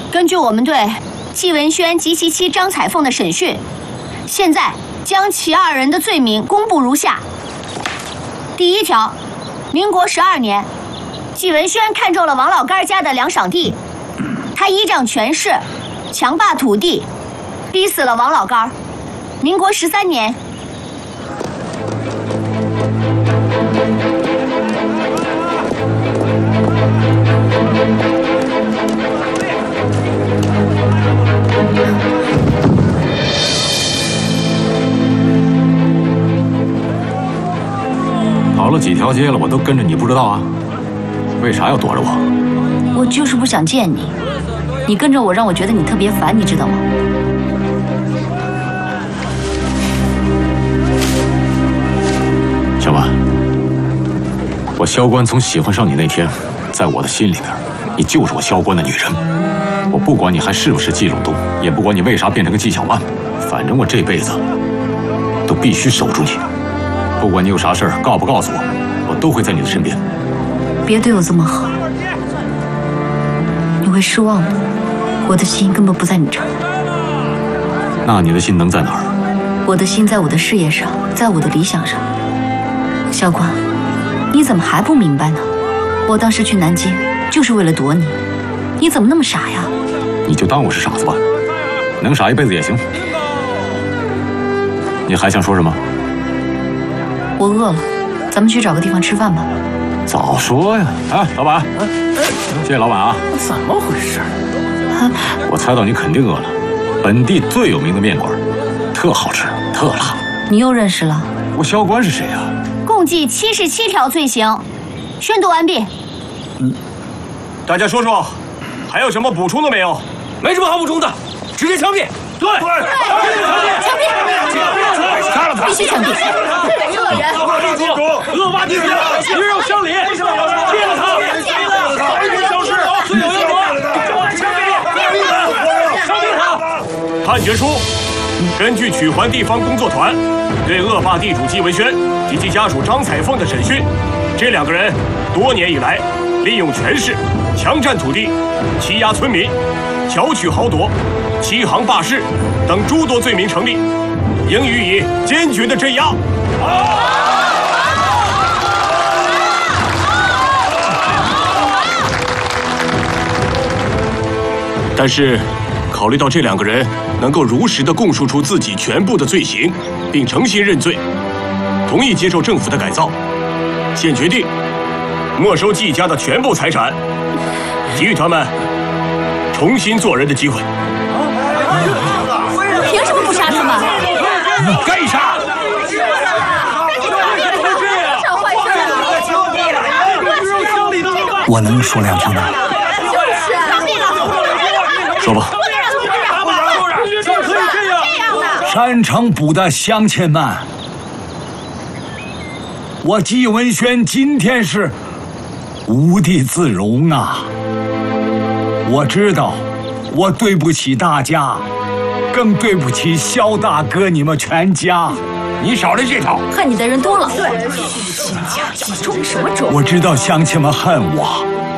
根据我们对纪文轩及其妻张彩凤的审讯，现在将其二人的罪名公布如下：第一条，民国12年，纪文轩看中了王老干家的两晌地，他依仗权势，强霸土地，逼死了王老干。民国13年。 跑了几条街了，我都跟着你，不知道啊？为啥要躲着我？ 我就是不想见你，你跟着我让我觉得你特别烦，你知道吗？ 小婉，我萧关从喜欢上你那天，在我的心里面，你就是我萧关的女人。我不管你还是不是季陇东，也不管你为啥变成个纪晓曼，反正我这辈子都必须守住你。不管你有啥事儿，告不告诉我，我都会在你的身边。 别对我这么好，你会失望的。我的心根本不在你这儿。 那你的心能在哪儿？ 我的心在我的事业上，在我的理想上。萧关，你怎么还不明白呢？我当时去南京就是为了躲你，你怎么那么傻呀？ 你就当我是傻子吧，能傻一辈子也行。你还想说什么？ 我饿了，咱们去找个地方吃饭吧。 早说呀！哎，老板，谢谢老板啊。 怎么回事？ 我猜到你肯定饿了。本地最有名的面馆，特好吃，特辣。 你又认识了？ 我萧关是谁呀？ 共计77条罪行，宣读完毕。 大家说说，还有什么补充的没有？ 没什么好补充的，直接枪毙。 对， 枪毙！ 杀了他！ 必须枪毙！恶人！ 恶霸地主，鱼肉乡里，灭了他！消失！罪有应得！枪毙他！判决书：根据取环地方工作团对恶霸地主纪文轩及其家属张彩凤的审讯，这两个人多年以来利用权势强占土地、欺压村民、巧取豪夺、欺行霸市等诸多罪名成立，应予以坚决的镇压。但是，考虑到这两个人能够如实地供述出自己全部的罪行，并诚心认罪，同意接受政府的改造，现决定没收季家的全部财产，给予他们重新做人的机会。 凭什么不杀他们？ 该杀！ 我能说两句吗？ 说吧。 山城堡的乡亲们，我纪文轩今天是无地自容啊！我知道，我对不起大家，更对不起萧大哥你们全家。 你少来这套！ 恨你的人多了。 对，心家几中什么种？ 我知道乡亲们恨我，